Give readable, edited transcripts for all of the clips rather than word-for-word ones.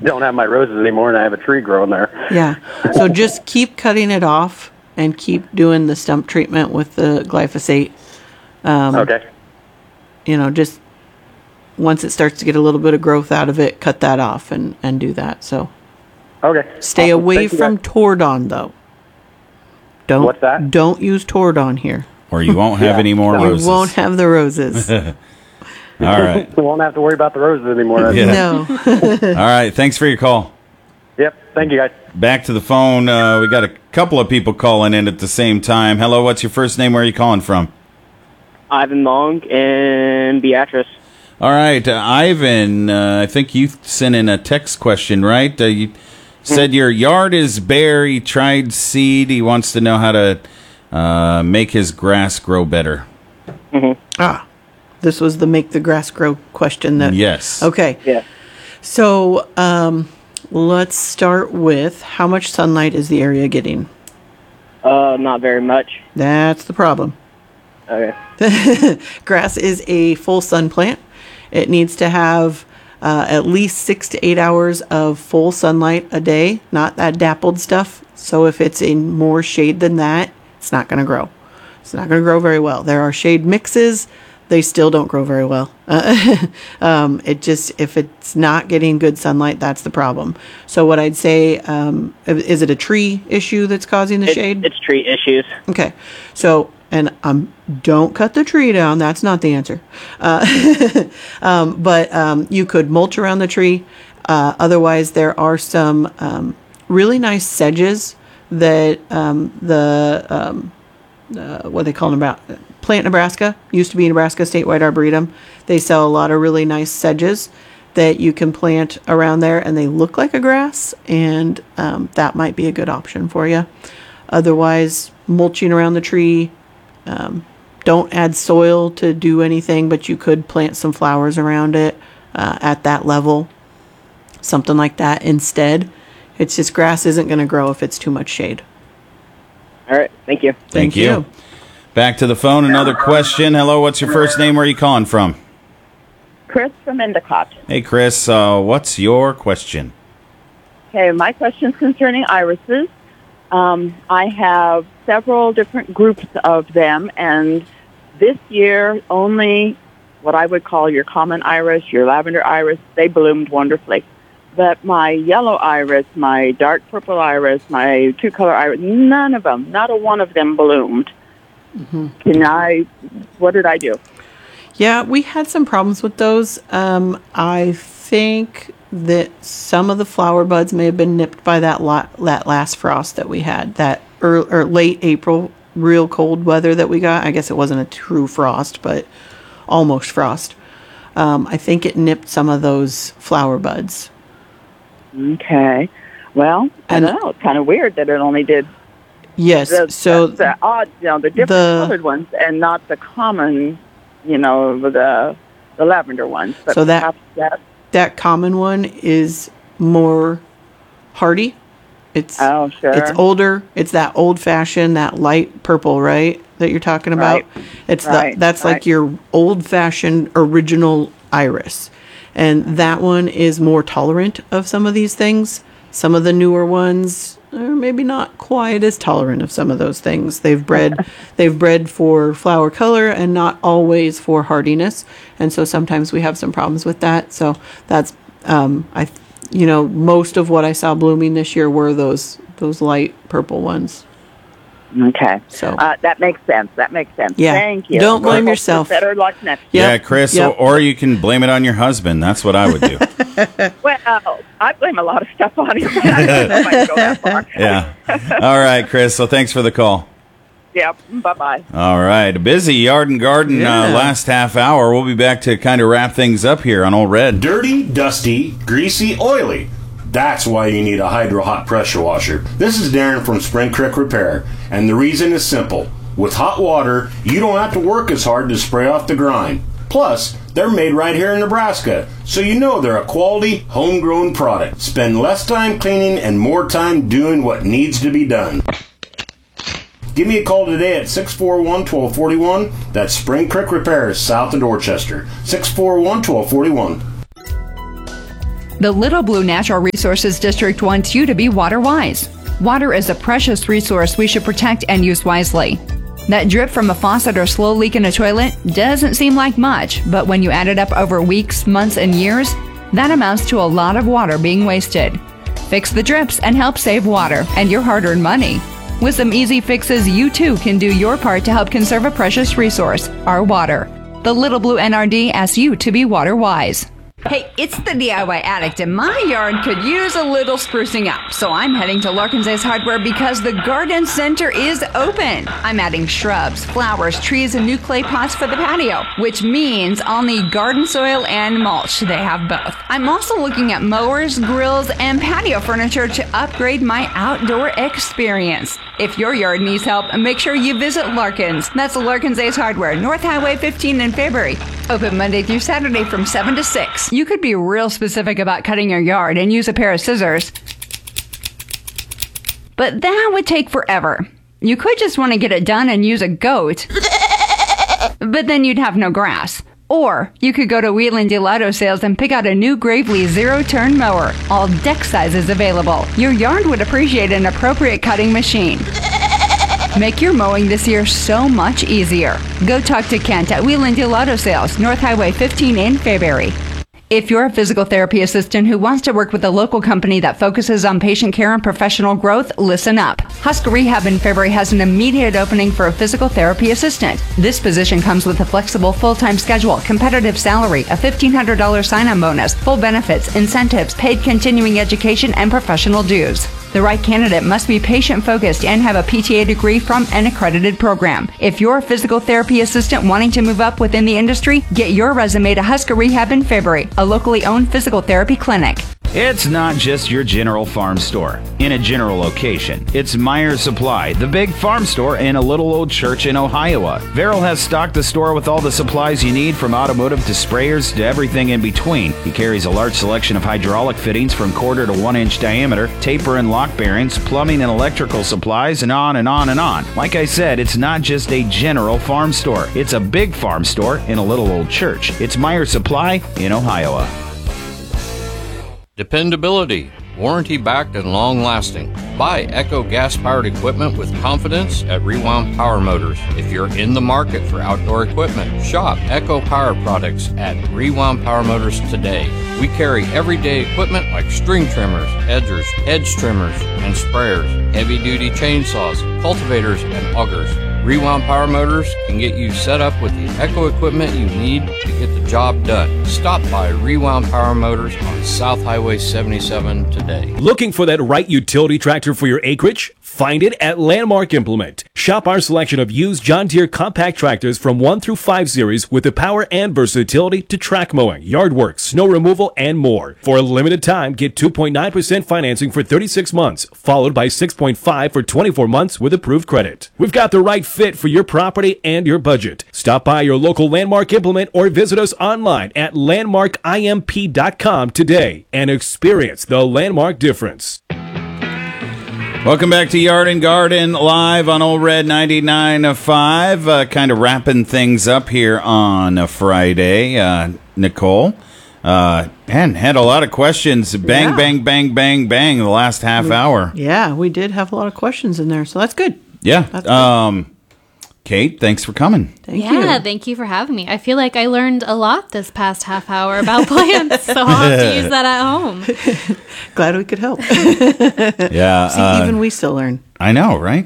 don't have my roses anymore, and I have a tree growing there. Yeah. So just keep cutting it off and keep doing the stump treatment with the glyphosate. Okay. Just once it starts to get a little bit of growth out of it, cut that off and do that. So Okay. stay away from Tordon, though. What's that? Don't use Tordon here. Or you won't have any more roses. You won't have the roses. All right. We won't have to worry about the roses anymore. Yeah. No. All right. Thanks for your call. Yep. Thank you, guys. Back to the phone. We got a couple of people calling in at the same time. Hello, what's your first name? Where are you calling from? Ivan Long and Beatrice. All right, Ivan, I think you sent in a text question, right? You said your yard is bare. He tried seed. He wants to know how to make his grass grow better. Mm-hmm. This was the make the grass grow question. Yes. Okay. Yeah. So let's start with how much sunlight is the area getting? Not very much. That's the problem. Okay. Grass is a full sun plant. It needs to have at least 6 to 8 hours of full sunlight a day, not that dappled stuff. So if it's in more shade than that, it's not going to grow. It's not going to grow very well. There are shade mixes. They still don't grow very well. If it's not getting good sunlight, that's the problem. So what I'd say, is it a tree issue that's causing the shade? It's tree issues. Okay. So, and don't cut the tree down. That's not the answer. But you could mulch around the tree. Otherwise, there are some really nice sedges that what they call them about Plant Nebraska, used to be Nebraska Statewide Arboretum. They sell a lot of really nice sedges that you can plant around there, and they look like a grass, and that might be a good option for you. Otherwise, mulching around the tree. Don't add soil to do anything, but you could plant some flowers around it at that level. Something like that instead. It's just grass isn't going to grow if it's too much shade. All right. Thank you. Thank you. Back to the phone. Another question. Hello, what's your first name? Where are you calling from? Chris from Endicott. Hey, Chris. What's your question? Okay, my question is concerning irises. I have several different groups of them, and this year only what I would call your common iris, your lavender iris, they bloomed wonderfully. But my yellow iris, my dark purple iris, my two-color iris, none of them, not a one of them bloomed. Mm-hmm. What did I do? Yeah, we had some problems with those. I think that some of the flower buds may have been nipped by that last frost that we had, that late April, real cold weather that we got. I guess it wasn't a true frost, but almost frost. I think it nipped some of those flower buds. Okay. Well, I don't know. It's kind of weird that it only did. Yes. The odd, the different colored ones, and not the common, the lavender ones. But so that common one is more hardy. It's It's older. It's that old fashioned, that light purple, right? That you're talking about. Right. It's that's like your old fashioned original iris. And that one is more tolerant of some of these things. Some of the newer ones are maybe not quite as tolerant of some of those things. They've bred for flower color and not always for hardiness. And so sometimes we have some problems with that. So that's most of what I saw blooming this year were those light purple ones. Okay. So that makes sense. Yeah. Thank you. Don't blame yourself. Better luck next year. Yeah, Chris, or you can blame it on your husband. That's what I would do. Well, I blame a lot of stuff on him. I don't know if I can go that far. Yeah. All right, Chris. So thanks for the call. Yeah. Bye-bye. All right. A busy Yard and Garden last half hour. We'll be back to kind of wrap things up here on Old Red. Dirty, dusty, greasy, oily. That's why you need a Hydro Hot pressure washer. This is Darren from Spring Creek Repair, and the reason is simple. With hot water, you don't have to work as hard to spray off the grime. Plus, they're made right here in Nebraska, so you know they're a quality, homegrown product. Spend less time cleaning and more time doing what needs to be done. Give me a call today at 641-1241. That's Spring Creek Repair, south of Dorchester. 641-1241. The Little Blue Natural Resources District wants you to be water wise. Water is a precious resource we should protect and use wisely. That drip from a faucet or slow leak in a toilet doesn't seem like much, but when you add it up over weeks, months, and years, that amounts to a lot of water being wasted. Fix the drips and help save water and your hard-earned money. With some easy fixes, you too can do your part to help conserve a precious resource, our water. The Little Blue NRD asks you to be water wise. Hey, it's the DIY Addict, and my yard could use a little sprucing up. So I'm heading to Larkin's Ace Hardware because the garden center is open. I'm adding shrubs, flowers, trees, and new clay pots for the patio, which means I'll need garden soil and mulch. They have both. I'm also looking at mowers, grills, and patio furniture to upgrade my outdoor experience. If your yard needs help, make sure you visit Larkin's. That's Larkin's Ace Hardware, North Highway 15 in Fairbury. Open Monday through Saturday from 7 to 6. You could be real specific about cutting your yard and use a pair of scissors, but that would take forever. You could just want to get it done and use a goat, but then you'd have no grass. Or you could go to Wheeling Deal Auto Sales and pick out a new Gravely zero-turn mower. All deck sizes available. Your yard would appreciate an appropriate cutting machine. Make your mowing this year so much easier. Go talk to Kent at Wheeling Deal Auto Sales, North Highway 15 in Fairbury. If you're a physical therapy assistant who wants to work with a local company that focuses on patient care and professional growth, listen up. Husker Rehab in Fairbury has an immediate opening for a physical therapy assistant. This position comes with a flexible full-time schedule, competitive salary, a $1,500 sign-on bonus, full benefits, incentives, paid continuing education, and professional dues. The right candidate must be patient-focused and have a PTA degree from an accredited program. If you're a physical therapy assistant wanting to move up within the industry, get your resume to Husker Rehab in Fairbury, a locally owned physical therapy clinic. It's not just your general farm store in a general location. It's Meyer Supply, the big farm store in a little old church in Ohio. Verrill has stocked the store with all the supplies you need, from automotive to sprayers to everything in between. He carries a large selection of hydraulic fittings from 1/4 to 1 inch diameter, taper and lock bearings, plumbing and electrical supplies, and on and on and on. Like I said, it's not just a general farm store. It's a big farm store in a little old church. It's Meyer Supply in Ohio. Dependability, warranty-backed and long-lasting. Buy Echo gas-powered equipment with confidence at Rewound Power Motors. If you're in the market for outdoor equipment, shop Echo Power Products at Rewound Power Motors today. We carry everyday equipment like string trimmers, edgers, hedge trimmers, and sprayers, heavy-duty chainsaws, cultivators, and augers. Rewound Power Motors can get you set up with the Echo equipment you need to get the job done. Stop by Rewound Power Motors on South Highway 77 today. Looking for that right utility tractor for your acreage? Find it at Landmark Implement. Shop our selection of used John Deere compact tractors from 1 through 5 series with the power and versatility to track mowing, yard work, snow removal, and more. For a limited time, get 2.9% financing for 36 months, followed by 6.5% for 24 months with approved credit. We've got the right fit for your property and your budget. Stop by your local Landmark Implement or visit us online at landmarkimp.com today and experience the Landmark difference. Welcome back to Yard and Garden live on Old Red 99.5. Kind of wrapping things up here on a Friday. Nicole, and had a lot of questions. Bang, bang, bang, bang, bang the last half hour. Yeah, we did have a lot of questions in there, so that's good. Yeah. That's good. Kate, thanks for coming. Thank you. Yeah, thank you for having me. I feel like I learned a lot this past half hour about plants, so I'll have to use that at home. Glad we could help. Yeah. See, even we still learn. I know, right?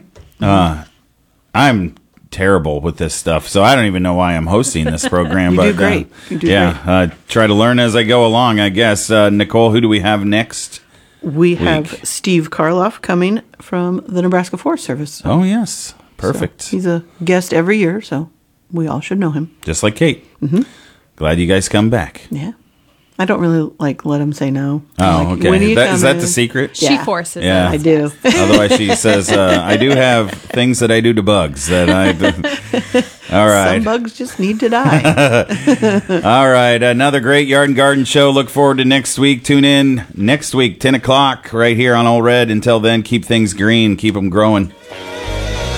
I'm terrible with this stuff, so I don't even know why I'm hosting this program. You do great. You do great. Try to learn as I go along, I guess. Nicole, who do we have next? We have Steve Karloff coming from the Nebraska Forest Service. Oh, yes. Perfect. So he's a guest every year, so we all should know him. Just like Kate. Mm-hmm. Glad you guys come back. Yeah. I don't really let him say no. Oh, okay. Is that the secret? She forces it. I do. Otherwise, she says, I do have things that I do to bugs that I... All right. Some bugs just need to die. All right. Another great Yard and Garden show. Look forward to next week. Tune in next week, 10 o'clock, right here on Old Red. Until then, keep things green. Keep them growing.